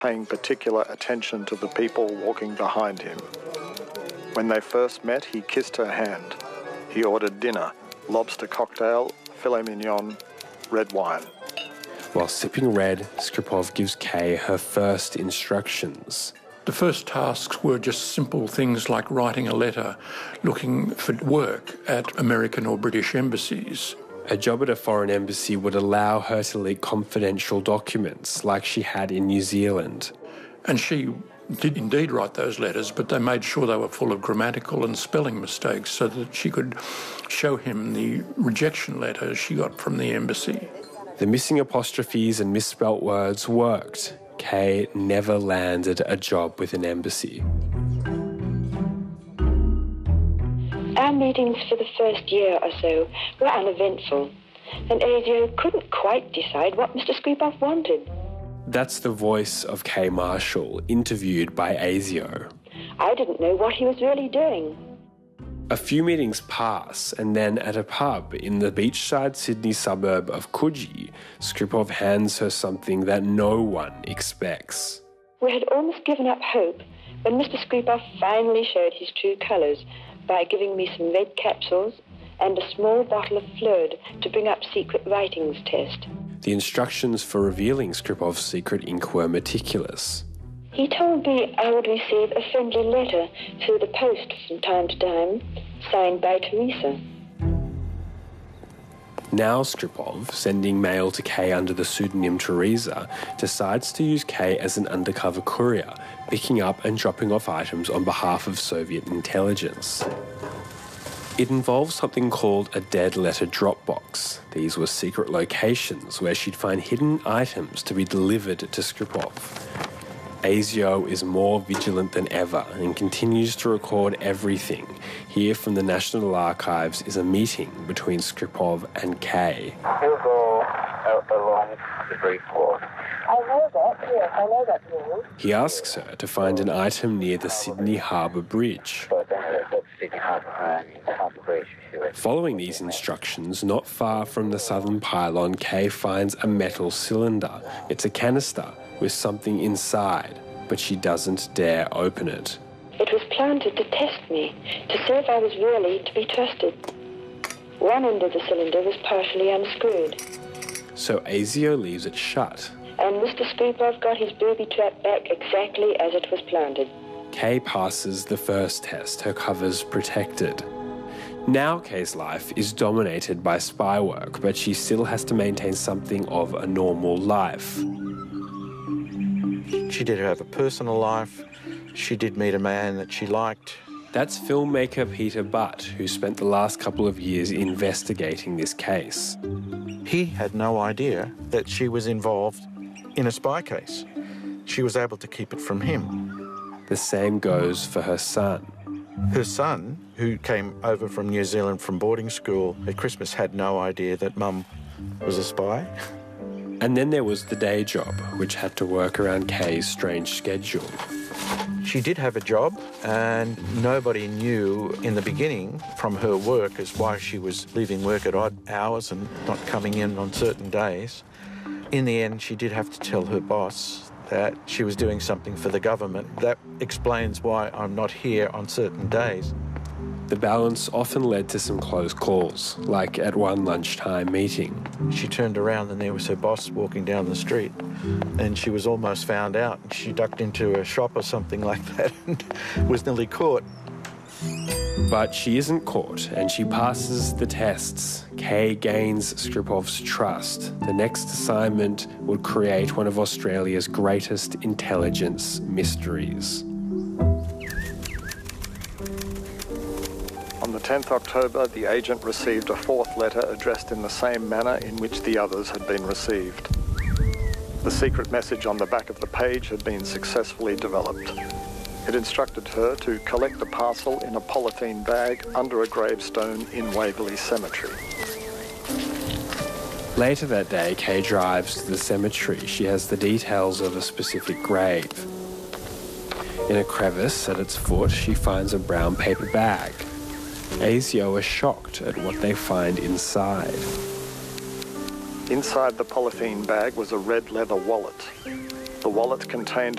paying particular attention to the people walking behind him. When they first met, he kissed her hand. He ordered dinner, lobster cocktail, filet mignon, red wine. While sipping red, Skripov gives Kay her first instructions. The first tasks were just simple things like writing a letter, looking for work at American or British embassies. A job at a foreign embassy would allow her to leak confidential documents like she had in New Zealand. And she did indeed write those letters, but they made sure they were full of grammatical and spelling mistakes so that she could show him the rejection letters she got from the embassy. The missing apostrophes and misspelt words worked. Kay never landed a job with an embassy. Our meetings for the first year or so were uneventful, and Asio couldn't quite decide what Mr. Skripov wanted. That's the voice of Kay Marshall, interviewed by Asio. I didn't know what he was really doing. A few meetings pass, and then at a pub in the beachside Sydney suburb of Coogee, Skripov hands her something that no one expects. We had almost given up hope when Mr. Skripov finally showed his true colours by giving me some red capsules and a small bottle of fluid to bring up secret writings test. The instructions for revealing Skripov's secret ink were meticulous. He told me I would receive a friendly letter through the post from time to time, signed by Teresa. Now Skripov, sending mail to Kay under the pseudonym Teresa, decides to use Kay as an undercover courier, picking up and dropping off items on behalf of Soviet intelligence. It involves something called a dead letter drop box. These were secret locations where she'd find hidden items to be delivered to Skripov. Asio is more vigilant than ever and continues to record everything. Here from the National Archives is a meeting between Skripov and Kay. He'll go along the Great Wall. I know that, yes, I know that rule. He asks her to find an item near the Sydney Harbour Bridge. Following these instructions, not far from the southern pylon, Kay finds a metal cylinder. It's a canister with something inside, but she doesn't dare open it. It was planted to test me, to see if I was really to be trusted. One end of the cylinder was partially unscrewed. So Asio leaves it shut. And Mr. Skripov got his booby trap back exactly as it was planted. Kay passes the first test, her cover's protected. Now Kay's life is dominated by spy work, but she still has to maintain something of a normal life. She did have a personal life. She did meet a man that she liked. That's filmmaker Peter Butt, who spent the last couple of years investigating this case. He had no idea that she was involved in a spy case. She was able to keep it from him. The same goes for her son. Her son, who came over from New Zealand from boarding school at Christmas, had no idea that Mum was a spy. And then there was the day job, which had to work around Kay's strange schedule. She did have a job, and nobody knew in the beginning from her work as why she was leaving work at odd hours and not coming in on certain days. In the end, she did have to tell her boss that she was doing something for the government. That explains why I'm not here on certain days. The balance often led to some close calls, like at one lunchtime meeting. She turned around and there was her boss walking down the street, and she was almost found out. She ducked into a shop or something like that and was nearly caught. But she isn't caught, and she passes the tests. Kay gains Skripov's trust. The next assignment would create one of Australia's greatest intelligence mysteries. On the 10th October, the agent received a fourth letter addressed in the same manner in which the others had been received. The secret message on the back of the page had been successfully developed. It instructed her to collect the parcel in a polythene bag under a gravestone in Waverley Cemetery. Later that day, Kay drives to the cemetery. She has the details of a specific grave. In a crevice at its foot, she finds a brown paper bag. Asio are shocked at what they find inside. Inside the polythene bag was a red leather wallet. The wallet contained